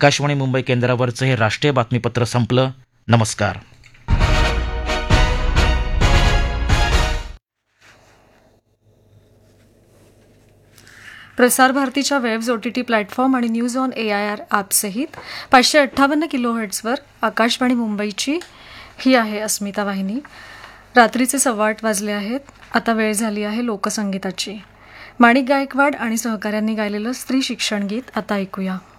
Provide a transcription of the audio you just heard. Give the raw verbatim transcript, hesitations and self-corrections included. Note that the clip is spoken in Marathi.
आकाशवाणी मुंबई केंद्रावरचं हे राष्ट्रीय बातमीपत्र संपलं. नमस्कार. प्रसार भारतीच्या webs O T T platform आणि news on A I R ॲपसहित पाचशे अठ्ठावन्न किलो हर्ट्सवर आकाशवाणी मुंबईची ही आहे अस्मिता वाहिनी. रात्रीचे सव्वा आठ वाजले आहेत. आता वेळ झाली आहे लोकसंगीताची. माणिक गायकवाड आणि सहकाऱ्यांनी गायलेलं स्त्री शिक्षण गीत आता ऐकूया.